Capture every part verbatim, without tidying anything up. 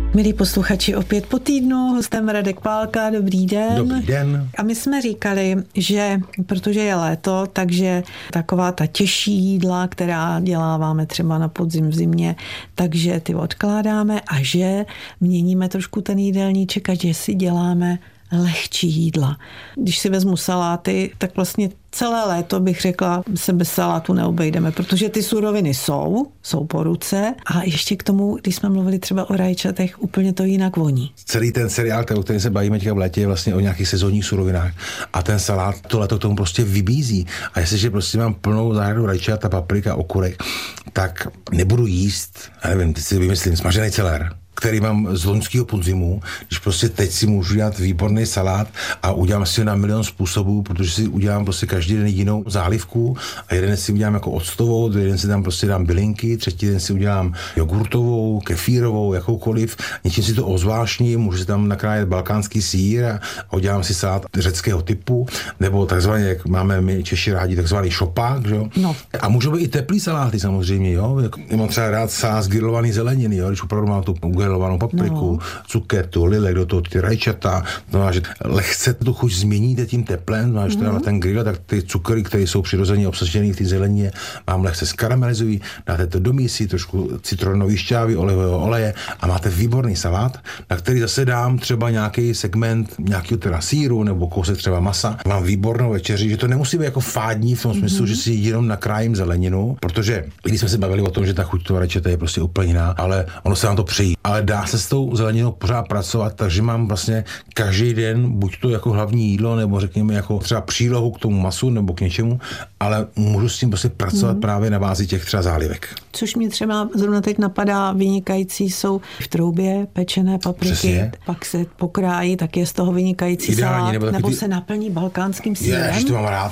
Milí posluchači, opět po týdnu, hostem Radek Pálka, dobrý den. Dobrý den. A my jsme říkali, že protože je léto, takže taková ta těžší jídla, která děláváme třeba na podzim v zimě, takže ty odkládáme a že měníme trošku ten jídelníček a že si děláme lehčí jídla. Když si vezmu saláty, tak vlastně celé léto bych řekla, se bez salátu neobejdeme, protože ty suroviny jsou, jsou po ruce a ještě k tomu, když jsme mluvili třeba o rajčatech, úplně to jinak voní. Celý ten seriál, o kterém se bavíme teďka v létě, je vlastně o nějakých sezónních surovinách a ten salát to léto k tomu prostě vybízí. A jestliže prostě mám plnou zahradu rajčat a paprika, okurek, tak nebudu jíst, já nevím, teď si vymyslím, smažený celér, který mám z loňského podzimu, když prostě teď si můžu dělat výborný salát a udělám si ho na milion způsobů, protože si udělám prostě každý den jinou zálivku a jeden si udělám jako octovou, druhý den si tam prostě dám bylinky, třetí den si udělám jogurtovou, kefírovou, jakoukoliv, něčím si to ozvláštním, můžu si tam nakrájet balkánský sýr a udělám si salát řeckého typu, nebo takzvaně, jak máme my Češi rádi, takzvaný šopák, že jo? No. A můžou být i teplý saláty samozřejmě, jo? Já mám třeba rád salát z grilovaný zeleniny, jo? Když opravdu mám tu grilovanou papriku, no. cuketu, lilek, do toho ty rajčata, no, že lehce tu chuť změníte tím teplem, no, že mm. na ten grill, tak ty cukry, které jsou přirozeně obsažené v té zelenině, vám lehce skaramelizují, dáte to do mísy, trošku citronový šťávy, olivového oleje a máte výborný salát, na který zase dám třeba nějaký segment nějakého teda sýru nebo kousek třeba masa. Mám výbornou večeři, že to nemusí být jako fádní v tom smyslu, mm. že si jenom nakrájím zeleninu, protože když jsme se bavili o tom, že ta chuť toho rajčata je prostě úplně jiná, ale ono se nám to přejí. Ale dá se s tou zeleninou pořád pracovat, takže mám vlastně každý den buď to jako hlavní jídlo, nebo řekněme jako třeba přílohu k tomu masu nebo k něčemu, ale můžu s tím prostě pracovat mm. právě na bázi těch třeba zálivek. Což mě třeba zrovna teď napadá, vynikající jsou v troubě pečené papriky, Přesně. pak se pokrájí, tak je z toho vynikající Ideální, salát, nebo, nebo ty... se naplní balkánským sýrem. Jež, to mám rád.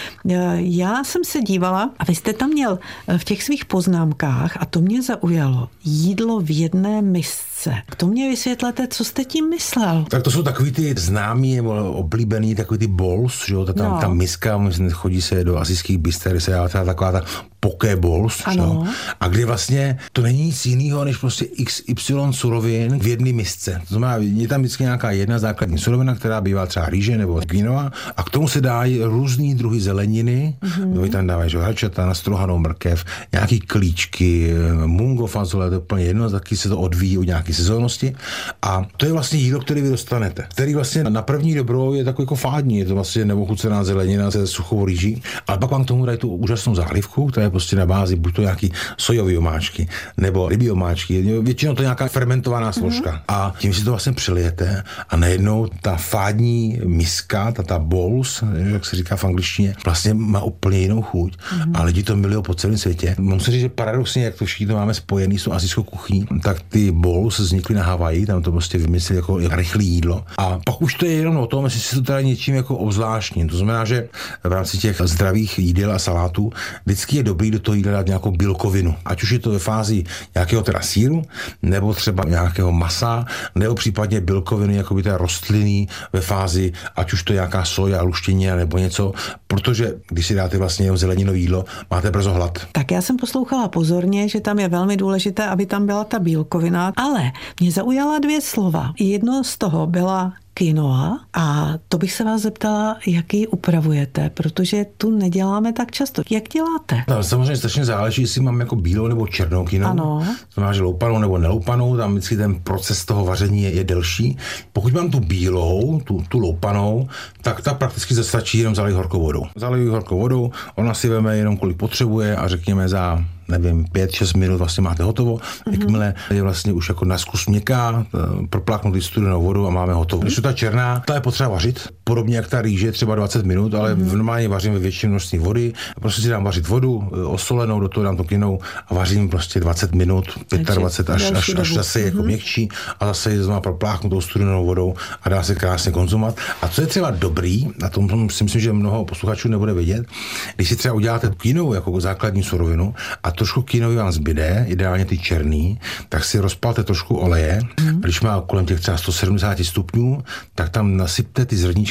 Já jsem se dívala a vy jste tam měl v těch svých poznámkách a to mě zaujalo. Jídlo v jedné misce. K tomu mě vysvětlete, co jste tím myslel. Tak to jsou takový ty známý nebo oblíbený, takový ty bowls, že jo, ta, tam, no. ta miska, chodí se do asijských bister, se dá taková ta poké bowls, jo? A kdy vlastně to není nic jiného, než prostě iks ypsilon surovin v jedné misce. To znamená, je tam vždycky nějaká jedna základní surovina, která bývá třeba rýže nebo quinoa a k tomu se dají různý druhy zeleniny, mm-hmm. tam dávají rajčata, nastrohanou mrkev, nějaký klíčky, mungo, fazole, to je úplně jedno, taky se to odvíjí od nějaké sezónnosti a to je vlastně jídlo, které vy dostanete, který vlastně na první dobrou je takový jako fádní, je to vlastně neochucená zelenina se suchou rýží, ale pak vám k tomu dají tu úžasnou zálivku, která je prostě na bázi buď to nějaký sojový omáčky nebo rybí omáčky, většinou to je nějaká fermentovaná složka. Mm-hmm. A tím si to vlastně přelijete a najednou ta fádní miska, ta, ta bowls, jak se říká v angličtině, vlastně má úplně jinou chuť mm-hmm. a lidi to milují po celém světě. Musím říct, že paradoxně, jak to všichni to máme spojený s tou asijskou kuchyní, tak ty bowls vznikly na Havaji, tam to prostě vymysleli jako, jako rychlé jídlo. A pak už to je jenom o tom, jestli si to teda něčím jako obzvláštním. To znamená, že v rámci těch zdravých jídel a salátů vždycky je dobrý do toho jídla dát nějakou bílkovinu. Ať už je to ve fázi nějakého teda sýru, nebo třeba nějakého masa, nebo případně bílkoviny jako by teda rostlinný ve fázi, ať už to je nějaká soja, luštěnina nebo něco, protože když si dáte vlastně jenom zeleninové jídlo, máte brzo hlad. Tak já jsem poslouchala pozorně, že tam je velmi důležité, aby tam byla ta bílkovina, ale mě zaujala dvě slova. Jedno z toho byla quinoa a to bych se vás zeptala, jak ji upravujete, protože tu neděláme tak často. Jak děláte? No, samozřejmě strašně záleží, jestli mám jako bílou nebo černou quinoa. Ano. To máš loupanou nebo neloupanou, tam vždycky ten proces toho vaření je, je delší. Pokud mám tu bílou, tu, tu loupanou, tak ta prakticky zastačí jenom zalít horkou vodou. Zaliju horkou vodou, ona si veme jenom kolik potřebuje a řekněme za nevím, pět šest minut vlastně máte hotovo. Mm-hmm. Jakmile je vlastně už jako na zkus měkká, propláknutý studenou vodu a máme hotovo. Když je ta černá, ta je potřeba vařit. Podobně jak ta rýže, třeba dvacet minut, ale mm-hmm. normálně vařím ve větším množství vody. Prostě si dám vařit vodu, osolenou, do toho dám to kynou a vařím prostě dvacet minut, dvacet pět až, až, až zase mm-hmm. jako měkčí a zase je znamená propláknutou studenou vodou a dá se krásně konzumovat. A co je třeba dobrý, na tom si myslím, že mnoho posluchačů nebude vědět, když si třeba uděláte kynou jako základní surovinu a trošku kynový vám zbyde, ideálně ty černý, tak si rozpalte trošku oleje. Mm. Když má kolem těch třeba sto sedmdesát stupňů, tak tam nasypte ty zrníčka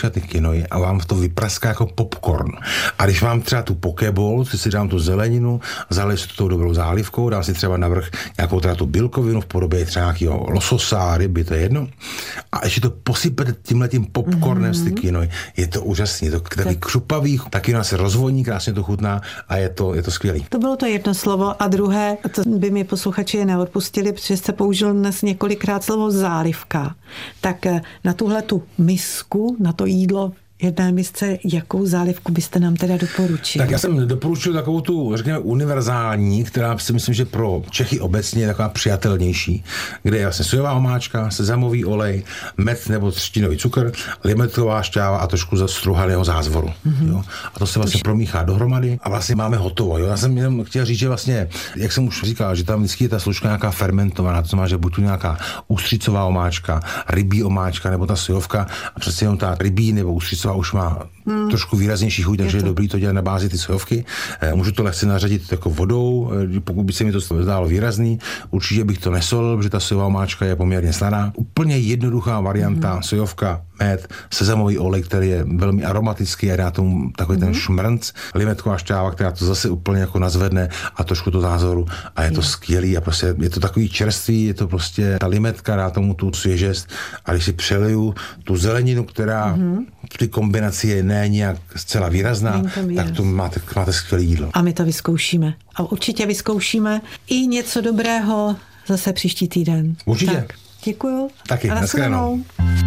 vypraskat ty quinoy a vám to vypraská jako popcorn. A když mám třeba tu pokeball, si si dám tu zeleninu, zaliju si tou dobrou zálivkou, dám si třeba navrch nějakou teda tu bílkovinu v podobě třeba nějakého lososa, ryby, to je jedno. A ještě to posypete tímhletím popcornem mm-hmm. z ty quinoy. Je to úžasný, je to takový tak. křupavý, ta quinoa se rozvoní, krásně to chutná a je to, je to skvělý. To bylo to jedno slovo a druhé, to by mi posluchači neodpustili, protože jste použil dnes několikrát slovo zálivka. Tak na tuhle tu misku, na to jídlo jedné misce, jakou zálivku byste nám teda doporučil? Tak já jsem doporučil takovou tu, řekněme, univerzální, která si myslím, že pro Čechy obecně je taková přijatelnější, kde je vlastně sojová omáčka, sezamový olej, med nebo třtinový cukr, limetková šťáva a trošku zastruhaného zázvoru. Mm-hmm. Jo? A to se vlastně promíchá dohromady a vlastně máme hotovo. Jo? Já jsem jenom chtěl říct, že vlastně, jak jsem už říkal, že tam vždycky je ta služka nějaká fermentovaná, to znamená, že buď tu nějaká ústřicová omáčka, rybí omáčka nebo ta sojovka a přece jenom ta rybí nebo ústřicová už má hmm. trošku výraznější chuť, takže je, to. je dobrý to dělat na bázi ty sojovky. Můžu to lehce nařadit jako vodou, pokud by se mi to zdálo výrazný. Určitě bych to nesolil, protože ta sojová omáčka je poměrně slaná. Úplně jednoduchá varianta, hmm. sojovka, med, sezamový olej, který je velmi aromatický a dá tomu takový hmm. ten šmrnc, limetková šťáva, která to zase úplně jako nazvedne a trošku to zázoru a je to hmm. skvělý a prostě je to takový čerstvý, je to prostě ta limetka dá tomu tu svěžest a když si přeliju tu zeleninu, která hmm. v té kombinaci je ne nějak zcela výrazná, tak to máte, máte skvělé jídlo. A my to vyzkoušíme. A určitě vyzkoušíme i něco dobrého zase příští týden. Určitě. Tak, děkuju. Taky, a nashledanou.